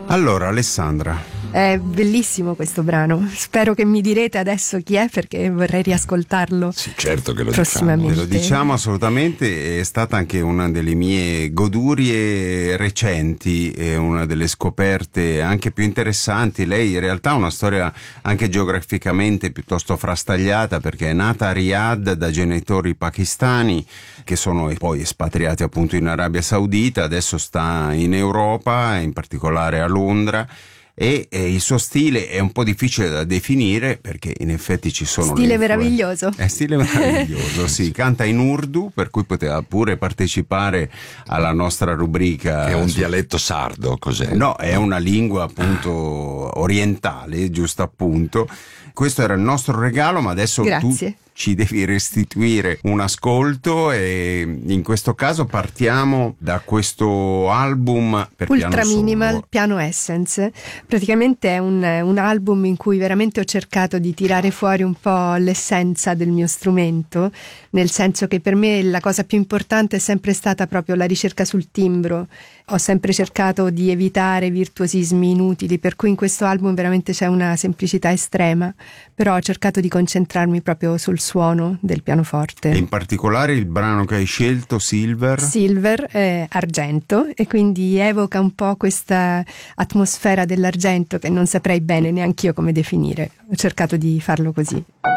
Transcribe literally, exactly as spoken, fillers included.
Allora, Alessandra, È bellissimo questo brano. Spero che mi direte adesso chi è, perché vorrei riascoltarlo. Sì, certo che lo prossimamente. Ve lo diciamo assolutamente, è stata anche una delle mie godurie recenti e una delle scoperte anche più interessanti. Lei in realtà ha una storia anche geograficamente piuttosto frastagliata, perché è nata a Riyadh da genitori pakistani che sono poi espatriati appunto in Arabia Saudita, adesso sta in Europa, in particolare a Londra. E, e il suo stile è un po' difficile da definire, perché in effetti ci sono Stile le influ- meraviglioso. è stile meraviglioso, sì, canta in urdu, per cui poteva pure partecipare alla nostra rubrica. È un su- dialetto sardo, cos'è? No, è una lingua appunto orientale, giusto appunto. Questo era il nostro regalo, ma adesso Grazie. tu ci devi restituire un ascolto, e in questo caso partiamo da questo album per Ultra piano solo. Minimal Piano Essence. Praticamente è un, un album in cui veramente ho cercato di tirare fuori un po' l'essenza del mio strumento, nel senso che per me la cosa più importante è sempre stata proprio la ricerca sul timbro. Ho sempre cercato di evitare virtuosismi inutili, per cui in questo album veramente c'è una semplicità estrema, però ho cercato di concentrarmi proprio sul suono del pianoforte. E in particolare il brano che hai scelto, Silver. Silver, eh, argento, e quindi evoca un po' questa atmosfera dell'argento che non saprei bene neanch'io come definire. Ho cercato di farlo così.